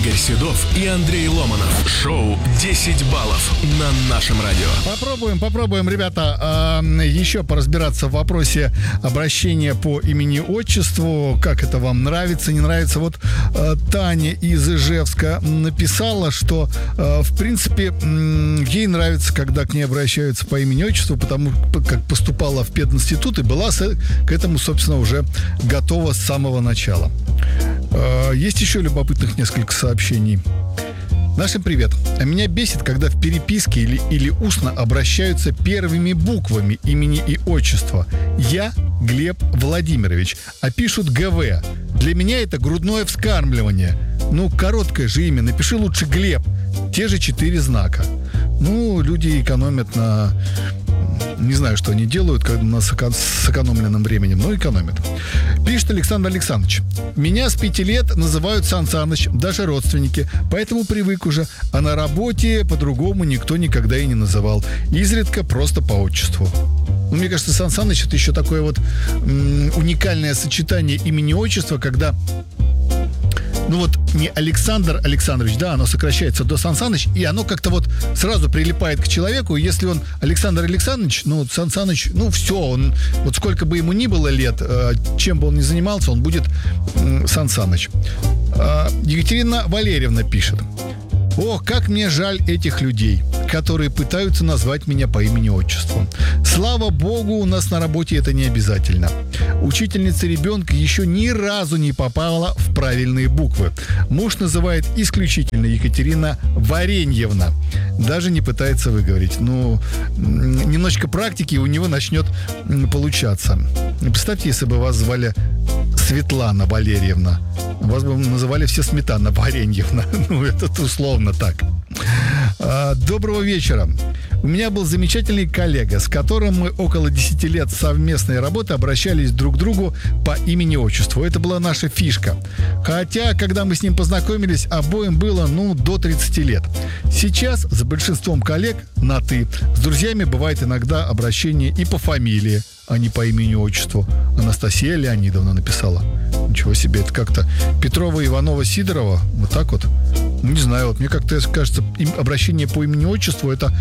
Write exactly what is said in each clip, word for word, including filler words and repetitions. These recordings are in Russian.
Игорь Седов и Андрей Ломанов. Шоу десять баллов на нашем радио. Попробуем, попробуем, ребята, э, еще поразбираться в вопросе обращения по имени-отчеству. Как это вам нравится, не нравится? Вот э, Таня из Ижевска написала, что, э, в принципе, э, ей нравится, когда к ней обращаются по имени-отчеству, потому как поступала в пединститут и была с, к этому, собственно, уже готова с самого начала. Э, есть еще любопытных несколько сообщений. Нашим привет. А меня бесит, когда в переписке или, или устно обращаются первыми буквами имени и отчества. Я Глеб Владимирович, а пишут ГВ. Для меня это грудное вскармливание. Ну, короткое же имя, напиши лучше Глеб. Те же четыре знака. Ну, люди экономят на... Не знаю, что они делают, когда на сэкономленном временем, но экономят. Пишет Александр Александрович. Меня с пяти лет называют Сан Саныч, даже родственники, поэтому привык уже. А на работе по-другому никто никогда и не называл. Изредка просто по отчеству. Ну, мне кажется, Сан Саныч — это еще такое вот м- уникальное сочетание имени-отчества, когда... Ну вот не Александр Александрович, да, оно сокращается до Сан Саныч, и оно как-то вот сразу прилипает к человеку. Если он Александр Александрович, ну, Сан Саныч, ну, все, он, вот сколько бы ему ни было лет, чем бы он ни занимался, он будет Сан Саныч. Екатерина Валерьевна пишет. Ох, как мне жаль этих людей, которые пытаются назвать меня по имени-отчеству. Слава богу, у нас на работе это не обязательно. Учительница ребенка еще ни разу не попала в правильные буквы. Муж называет исключительно Екатерина Вареньевна. Даже не пытается выговорить. Ну, немножечко практики, и у него начнет получаться. Представьте, если бы вас звали Светлана Валерьевна. Вас бы называли все Сметана Вареньевна. Ну, это условно так. Доброго вечера. У меня был замечательный коллега, с которым мы около десяти лет совместной работы обращались друг к другу по имени-отчеству. Это была наша фишка. Хотя, когда мы с ним познакомились, обоим было, ну, до тридцати лет. Сейчас с большинством коллег на «ты». С друзьями бывает иногда обращение и по фамилии, а не по имени-отчеству. Анастасия Леонидовна написала. Ничего себе, это как-то Петрова, Иванова, Сидорова. Вот так вот. Не знаю, вот мне как-то кажется, обращение по имени-отчеству это,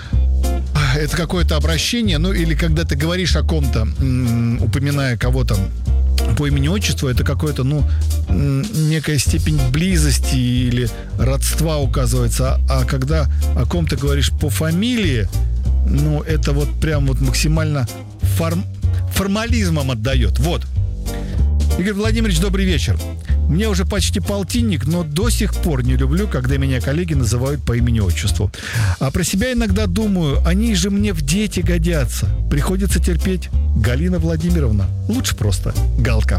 это какое-то обращение, ну или когда ты говоришь о ком-то, м- упоминая кого-то по имени-отчеству, это какое-то, ну, м- некая степень близости или родства указывается. А, а когда о ком-то говоришь по фамилии, ну, это вот прям вот максимально форм- формализмом отдает. Вот. Игорь Владимирович, добрый вечер. Мне уже почти полтинник, но до сих пор не люблю, когда меня коллеги называют по имени-отчеству. А про себя иногда думаю, они же мне в дети годятся. Приходится терпеть. Галина Владимировна. Лучше просто Галка.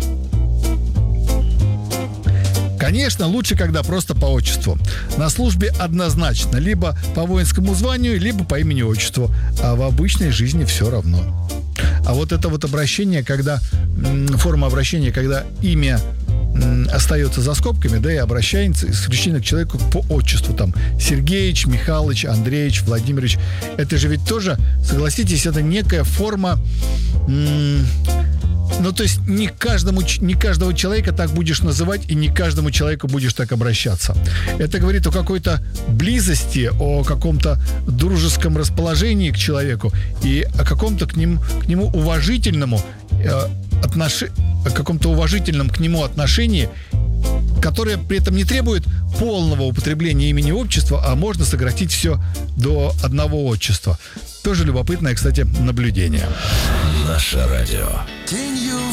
Конечно, лучше, когда просто по отчеству. На службе однозначно. Либо по воинскому званию, либо по имени-отчеству. А в обычной жизни все равно. А вот это вот обращение, когда... Форма обращения, когда имя остается за скобками, да, и обращается исключительно к человеку по отчеству, там, Сергеевич, Михайлович, Андреевич, Владимирович. Это же ведь тоже, согласитесь, это некая форма, м- ну, то есть не каждому, не каждого человека так будешь называть, и не каждому человеку будешь так обращаться. Это говорит о какой-то близости, о каком-то дружеском расположении к человеку и о каком-то к нему, к нему уважительному э, отнош... о каком-то уважительном к нему отношении, которое при этом не требует полного употребления имени-отчества, а можно сократить все до одного отчества. Тоже любопытное, кстати, наблюдение. Наше радио. Тенью